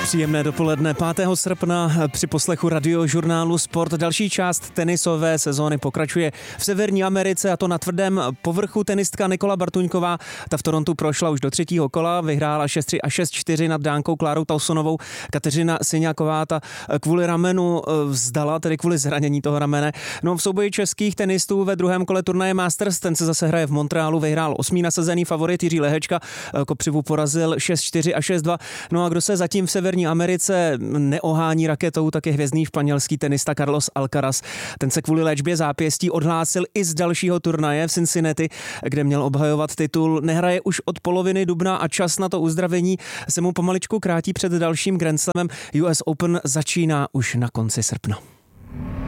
Příjemné dopoledne 5. srpna při poslechu radiožurnálu Sport. Další část tenisové sezóny pokračuje v Severní Americe, a to na tvrdém povrchu. Tenistka Nikola Bartuňková, ta v Torontu prošla už do třetího kola, vyhrála 6-3 a 6-4 nad Dánkou Klárou Tausonovou. Kateřina Syňáková ta kvůli ramenu vzdala, tedy kvůli zranění toho ramene. No, v souboji českých tenistů ve druhém kole turnaje Masters, ten se zase hraje v Montrealu, vyhrál 8. nasazený favorit Jiří Lehečka, Kopřivu porazil 6-4 a 6-2. No a kdo se zatím v Severní Americe neohání raketou, tak je hvězdný španělský tenista Carlos Alcaraz. Ten se kvůli léčbě zápěstí odhlásil i z dalšího turnaje v Cincinnati, kde měl obhajovat titul. Nehraje už od poloviny dubna a čas na to uzdravení se mu pomaličku krátí před dalším Grand Slamem. US Open začíná už na konci srpna.